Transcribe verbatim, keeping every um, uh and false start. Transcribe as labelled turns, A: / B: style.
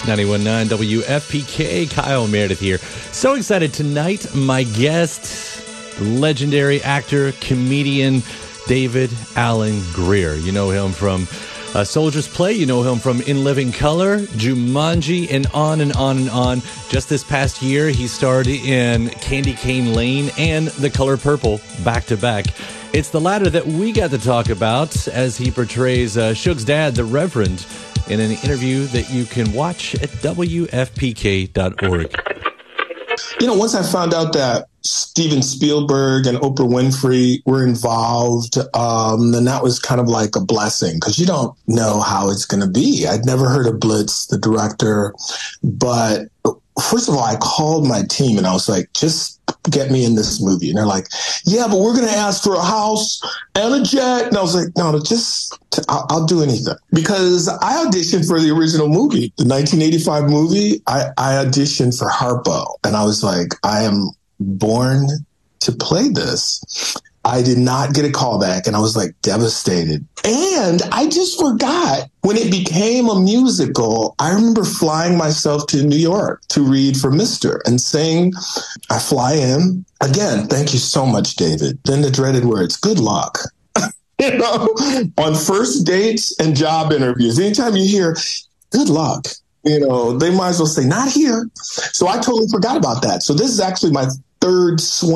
A: ninety-one point nine W F P K. Kyle Meredith here. So excited tonight. My guest, the legendary actor, comedian, David Alan Grier. You know him from uh, Soldier's Play. You know him from In Living Color, Jumanji, and on and on and on. Just this past year, he starred in Candy Cane Lane and The Color Purple back to back. It's the latter that we got to talk about as he portrays uh, Suge's dad, the Reverend, in an interview that you can watch at W F P K dot org.
B: You know, once I found out that Steven Spielberg and Oprah Winfrey were involved, um, then that was kind of like a blessing because you don't know how it's going to be. I'd never heard of Blitz, the director, but first of all, I called my team and I was like, just get me in this movie. And they're like, yeah, but we're going to ask for a house and a jet. And I was like, no, just, I'll, I'll do anything. Because I auditioned for the original movie, the nineteen eighty-five movie. I, I auditioned for Harpo. And I was like, I am born to play this. I did not get a call back and I was like devastated. And I just forgot when it became a musical, I remember flying myself to New York to read for Mister and saying, I fly in. Again, thank you so much, David. Then the dreaded words, good luck. You know, on first dates and job interviews, anytime you hear good luck, you know, they might as well say not here. So I totally forgot about that. So this is actually my third swing